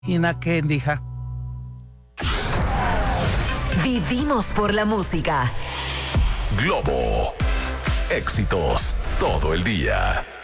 Inakendija. Vivimos por la música. Globo. Éxitos todo el día.